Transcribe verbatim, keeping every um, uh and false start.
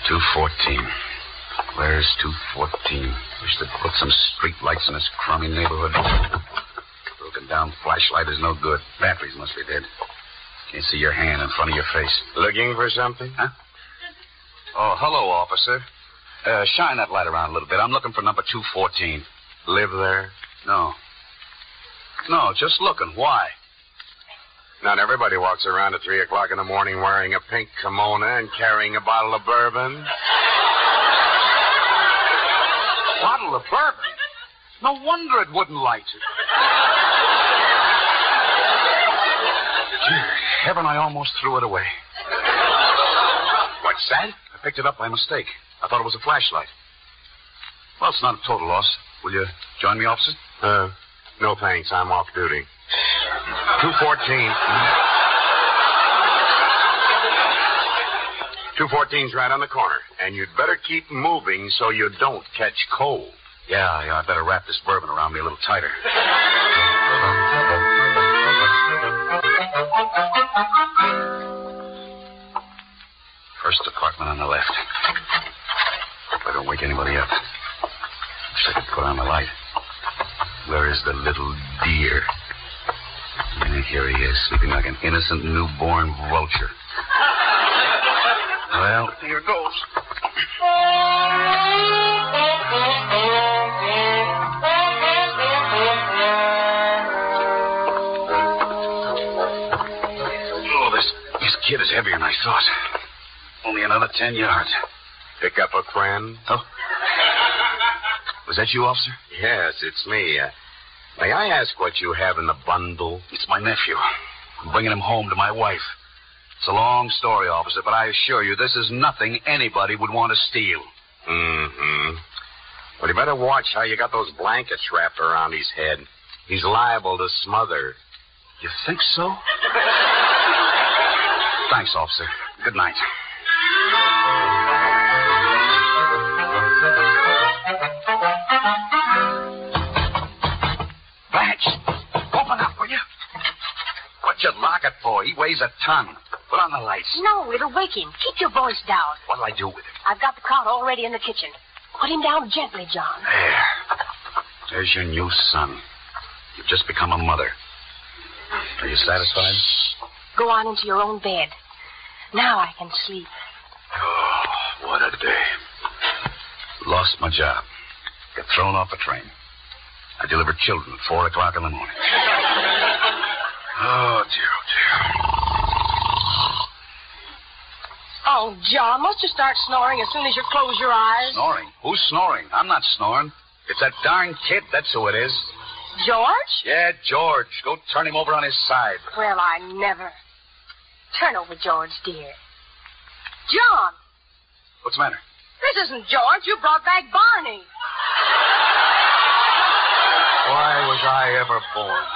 two fourteen. Where's two fourteen? Wish they'd put some street lights in this crummy neighborhood. Broken down flashlight is no good. Batteries must be dead. Can't see your hand in front of your face. Looking for something? Huh? Oh, hello, officer. Uh, shine that light around a little bit. I'm looking for number two fourteen. Live there? No. No, just looking. Why? Not everybody walks around at three o'clock in the morning wearing a pink kimono and carrying a bottle of bourbon. Bottle of bourbon? No wonder it wouldn't light. Dear heaven, I almost threw it away. What's that? I picked it up by mistake. I thought it was a flashlight. Well, it's not a total loss. Will you join me, officer? Uh, no thanks. I'm off duty. two fourteen. two fourteen's right on the corner, and you'd better keep moving so you don't catch cold. Yeah, yeah, I better wrap this bourbon around me a little tighter. First apartment on the left. Hope I don't wake anybody up. Wish I could put on the light. Where is the little dear? And here he is, sleeping like an innocent newborn vulture. Well, here goes. Oh, this, this kid is heavier than I thought. Only another ten yards. Pick up a friend? Oh. Was that you, officer? Yes, it's me. Uh, may I ask what you have in the bundle? It's my nephew. I'm bringing him home to my wife. It's a long story, officer, but I assure you this is nothing anybody would want to steal. Mm-hmm. Well, you better watch how you got those blankets wrapped around his head. He's liable to smother. You think so? Thanks, officer. Good night. Blanche, open up, will you? What you lock it for? He weighs a ton. Put on the lights. No, it'll wake him. Keep your voice down. What'll I do with him? I've got the cot already in the kitchen. Put him down gently, John. There. There's your new son. You've just become a mother. Are you satisfied? Go on into your own bed. Now I can sleep. Oh, what a day. Lost my job. Got thrown off a train. I delivered children at four o'clock in the morning. Oh, dear, oh, dear. Oh, John, must you start snoring as soon as you close your eyes? Snoring? Who's snoring? I'm not snoring. It's that darn kid. That's who it is. George? Yeah, George. Go turn him over on his side. Well, I never. Turn over, George, dear. John! What's the matter? This isn't George. You brought back Barney. Why was I ever born?